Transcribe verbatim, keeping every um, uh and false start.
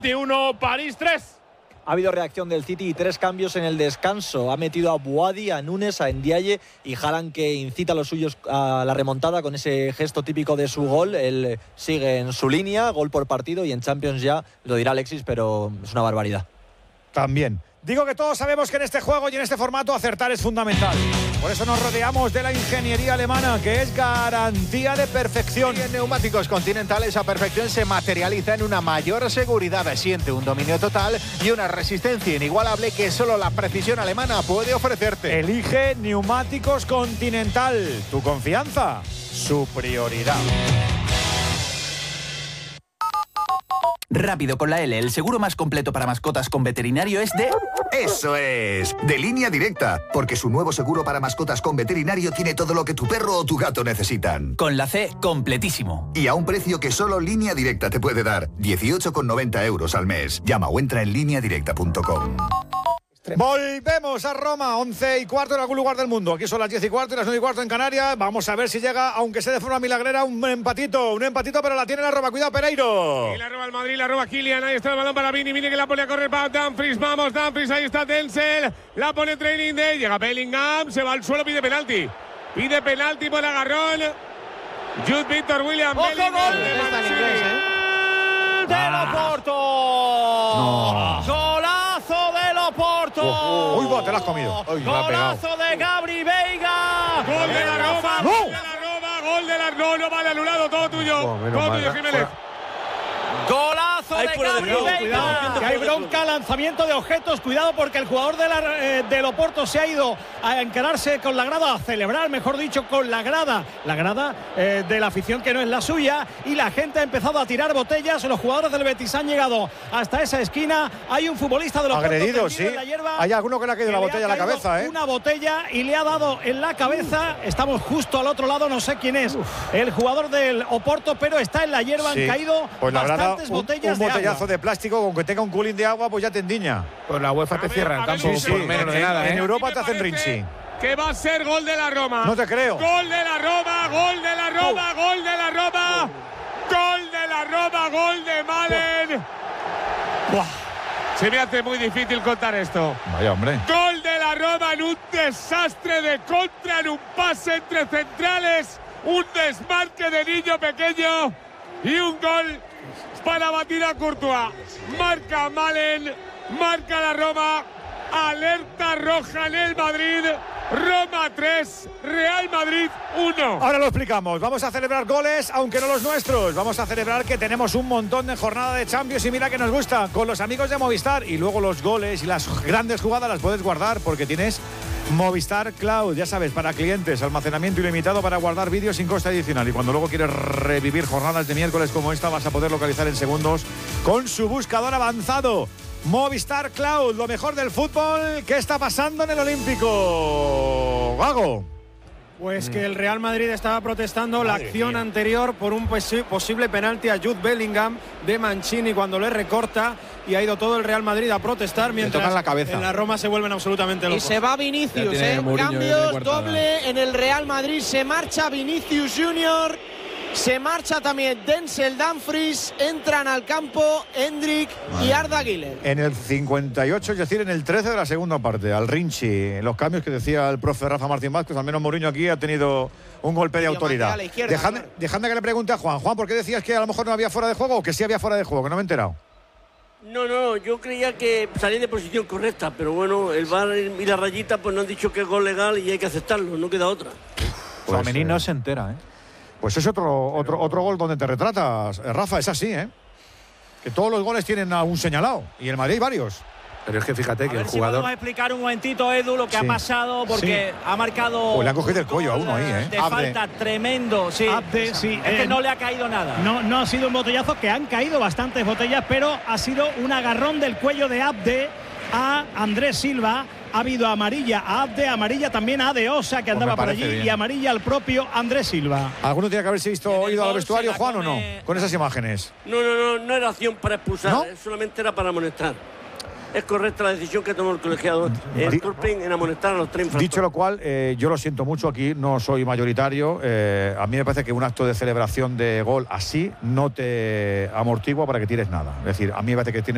uno, París tres. Ha habido reacción del City y tres cambios en el descanso. Ha metido a Buadi, a Núñez, a Ndiaye y Haaland, que incita a los suyos a la remontada con ese gesto típico de su gol. Él sigue en su línea, gol por partido, y en Champions ya lo dirá Alexis, pero es una barbaridad. También. Digo que todos sabemos que en este juego y en este formato acertar es fundamental. Por eso nos rodeamos de la ingeniería alemana, que es garantía de perfección. Y en neumáticos Continental esa perfección se materializa en una mayor seguridad. Siente un dominio total y una resistencia inigualable que solo la precisión alemana puede ofrecerte. Elige neumáticos Continental. Tu confianza, su prioridad. Rápido con la L, el seguro más completo para mascotas con veterinario es de... ¡Eso es! De Línea Directa, porque su nuevo seguro para mascotas con veterinario tiene todo lo que tu perro o tu gato necesitan. Con la C, completísimo. Y a un precio que solo Línea Directa te puede dar, dieciocho con noventa euros al mes. Llama o entra en línea directa punto com. Volvemos a Roma, once y cuarto en algún lugar del mundo. Aquí son las diez y cuarto y las nueve y cuarto en Canarias. Vamos a ver si llega, aunque sea de forma milagrera, un empatito. Un empatito, pero la tiene la Roma. Cuidado, Pereiro. Y la roba el Madrid, la roba Kylian. Ahí está el balón para Vini. Vini que la pone a correr para Dumfries. Vamos, Dumfries. Ahí está Denzel. La pone Training Day. Llega Bellingham. Se va al suelo, pide penalti. Pide penalti por agarrón. Jude Victor William. ¡Ojo, Bellingham. gol! Está en inglés, ¿eh? ¡De Oporto! No. ¡Golazo de Oporto! Oh, oh. Uy, va, te la has comido. Uy, ¡Golazo de Gabri Veiga! ¡Gol de la Roma! ¡No! ¡Gol de la Roma! ¡Gol de la No, no vale, anulado! Todo tuyo. Oh, todo tuyo, Jiménez. ¡Golazo de Gabri Veiga! Cuidado, que hay bronca, lanzamiento de objetos. Cuidado, porque el jugador de la, eh, del Oporto se ha ido a encararse con la grada, a celebrar, mejor dicho, con la grada. La grada eh, de la afición, que no es la suya. Y la gente ha empezado a tirar botellas. Los jugadores del Betis han llegado hasta esa esquina. Hay un futbolista del Oporto agredido, sí. en la hierba. Hay alguno que le ha caído la botella a la cabeza, ¿eh? Una botella y le ha dado en la cabeza. Estamos justo al otro lado, no sé quién es Uf. el jugador del Oporto, pero está en la hierba. Sí. Han caído pues la bastantes un, botellas un botellazo de, de plástico, con que tenga un culín de agua, pues ya te endiña. Pues la UEFA te cierra el campo sí, por sí, menos en, de nada, ¿eh? En Europa te hacen rinchi. Que va a ser gol de la Roma. No te creo. Gol de la Roma, gol de la Roma, oh. gol de la Roma. Oh. Gol de la Roma, gol de Malen. Oh. Se me hace muy difícil contar esto. Vaya, hombre. Gol de la Roma en un desastre de contra, en un pase entre centrales, un desmarque de niño pequeño y un gol para batir a Courtois. Marca Malen, marca la Roma. Alerta roja en el Madrid. Roma tres, Real Madrid uno. Ahora lo explicamos. Vamos a celebrar goles, aunque no los nuestros. Vamos a celebrar que tenemos un montón de jornada de Champions y mira que nos gusta, con los amigos de Movistar. Y luego los goles y las grandes jugadas las puedes guardar porque tienes Movistar Cloud, ya sabes, para clientes, almacenamiento ilimitado para guardar vídeos sin coste adicional. Y cuando luego quieres revivir jornadas de miércoles como esta, vas a poder localizar en segundos con su buscador avanzado. Movistar Cloud, lo mejor del fútbol. ¿Qué está pasando en el Olímpico? Gago. Pues que el Real Madrid estaba protestando Madre la acción mía. anterior por un posi- posible penalti a Jude Bellingham de Mancini cuando le recorta, y ha ido todo el Real Madrid a protestar mientras la cabeza. en la Roma se vuelven absolutamente locos. Y se va Vinicius, ¿eh? Cambios, doble en el Real Madrid. Se marcha Vinicius Junior. Se marcha también Denzel Dumfries. Entran al campo Endrick Madre. y Arda Güler. En el cincuenta y ocho, es decir, en el trece de la segunda parte, al Rinchi, los cambios que decía el profe Rafa Martín Vázquez, al menos Mourinho aquí ha tenido un golpe de autoridad. Dejadme, dejadme que le pregunte a Juan. Juan, ¿por qué decías que a lo mejor no había fuera de juego o que sí había fuera de juego? Que no me he enterado. No, no, yo creía que salía de posición correcta, pero bueno, el V A R y la rayita pues nos han dicho que es gol legal y hay que aceptarlo, no queda otra. Pues, Femení no se entera, ¿eh? Pues es otro, otro, otro gol donde te retratas, Rafa, es así, ¿eh? Que todos los goles tienen a un señalado, y en Madrid hay varios. Pero es que fíjate a que ver el si jugador... Vamos a explicar un momentito, Edu, lo que sí. ha pasado, porque sí. ha marcado... Pues le han cogido el cuello a uno ahí, ¿eh? De Abde. falta tremendo, sí. Abde, sí. Es que eh, no le ha caído nada. No, no ha sido un botellazo, que han caído bastantes botellas, pero ha sido un agarrón del cuello de Abde a Andrés Silva. Ha habido amarilla a Abde, amarilla también a De Osa, que andaba pues por allí, bien. y amarilla al propio Andrés Silva. ¿Alguno tiene que haberse visto oído al vestuario, Juan, o no? Con esas imágenes. No, no, no, no era acción para expulsar, ¿No? solamente era para amonestar. Es correcta la decisión que tomó el colegiado el Turpin en amonestar a los tres infractores. Dicho lo cual, eh, yo lo siento mucho, aquí no soy mayoritario. Eh, a mí me parece que un acto de celebración de gol así no te amortigua para que tires nada. Es decir, a mí me parece que tiene